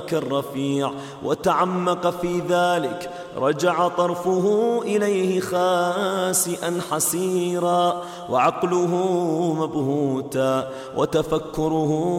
ذلك الرفيع وتعمق في ذلك، رجع طرفه إليه خاسئا حسيرا، وعقله مبهوتا، وتفكره